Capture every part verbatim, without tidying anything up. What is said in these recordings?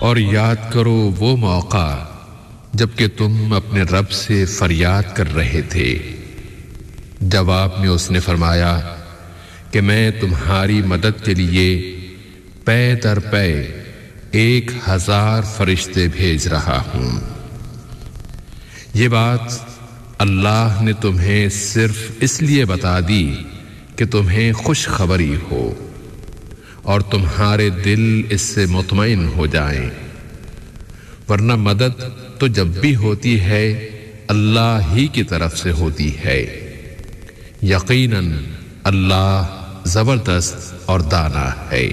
اور یاد کرو وہ موقع جب کہ تم اپنے رب سے فریاد کر رہے تھے، جواب میں اس نے فرمایا کہ میں تمہاری مدد کے لیے پے در پے ایک ہزار فرشتے بھیج رہا ہوں۔ یہ بات اللہ نے تمہیں صرف اس لیے بتا دی کہ تمہیں خوشخبری ہو اور تمہارے دل اس سے مطمئن ہو جائیں، ورنہ مدد تو جب بھی ہوتی ہے اللہ ہی کی طرف سے ہوتی ہے۔ یقیناً اللہ زبردست اور دانا ہے۔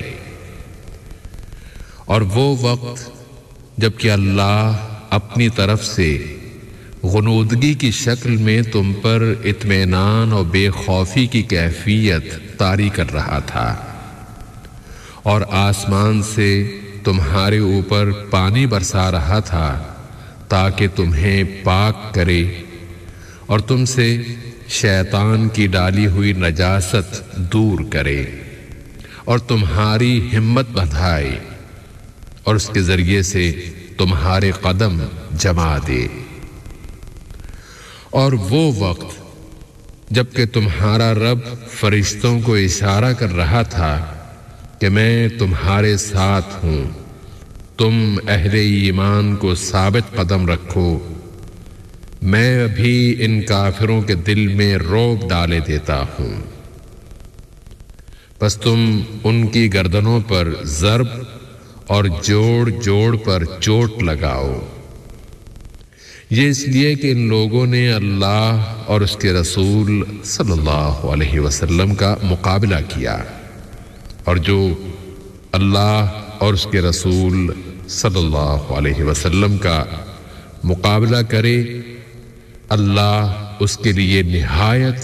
اور وہ وقت جب کہ اللہ اپنی طرف سے غنودگی کی شکل میں تم پر اطمینان اور بے خوفی کی کیفیت طاری کر رہا تھا، اور آسمان سے تمہارے اوپر پانی برسا رہا تھا تاکہ تمہیں پاک کرے اور تم سے شیطان کی ڈالی ہوئی نجاست دور کرے اور تمہاری ہمت بڑھائے اور اس کے ذریعے سے تمہارے قدم جما دے۔ اور وہ وقت جب کہ تمہارا رب فرشتوں کو اشارہ کر رہا تھا کہ میں تمہارے ساتھ ہوں، تم اہل ایمان کو ثابت قدم رکھو، میں ابھی ان کافروں کے دل میں رعب ڈالے دیتا ہوں، بس تم ان کی گردنوں پر ضرب اور جوڑ جوڑ پر چوٹ لگاؤ۔ یہ اس لیے کہ ان لوگوں نے اللہ اور اس کے رسول صلی اللہ علیہ وسلم کا مقابلہ کیا، اور جو اللہ اور اس کے رسول صلی اللہ علیہ وسلم کا مقابلہ کرے اللہ اس کے لیے نہایت